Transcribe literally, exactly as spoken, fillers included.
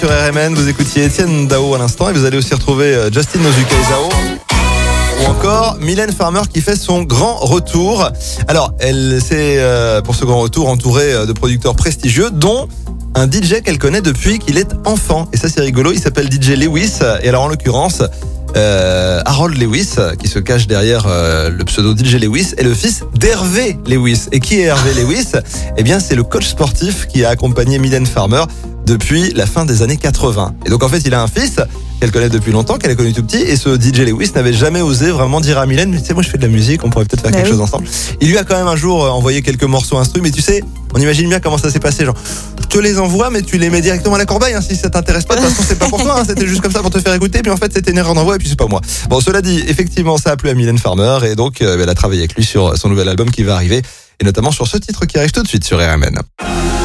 Sur R M N, vous écoutiez Étienne Dao à l'instant et vous allez aussi retrouver Justin Nozuka Ezao ou encore Mylène Farmer qui fait son grand retour. Alors, elle s'est euh, pour ce grand retour entourée de producteurs prestigieux dont un D J qu'elle connaît depuis qu'il est enfant. Et ça, c'est rigolo, il s'appelle D J Lewis. Et alors, en l'occurrence, euh, Harold Lewis, qui se cache derrière euh, le pseudo D J Lewis, est le fils d'Hervé Lewis. Et qui est Hervé Lewis ? Eh bien, c'est le coach sportif qui a accompagné Mylène Farmer depuis la fin des années quatre-vingts. Et donc, en fait, il a un fils qu'elle connaît depuis longtemps, qu'elle a connu tout petit, et ce D J Lewis n'avait jamais osé vraiment dire à Mylène, mais tu sais, moi je fais de la musique, on pourrait peut-être faire bah quelque oui. chose ensemble. Il lui a quand même un jour envoyé quelques morceaux instru, mais tu sais, on imagine bien comment ça s'est passé, genre, je te les envoie, mais tu les mets directement à la corbeille, hein, si ça t'intéresse pas, de toute façon c'est pas pour toi, hein, c'était juste comme ça pour te faire écouter, puis en fait c'était une erreur d'envoi, et puis c'est pas moi. Bon, cela dit, effectivement, ça a plu à Mylène Farmer, et donc euh, elle a travaillé avec lui sur son nouvel album qui va arriver, et notamment sur ce titre qui arrive tout de suite sur R M N.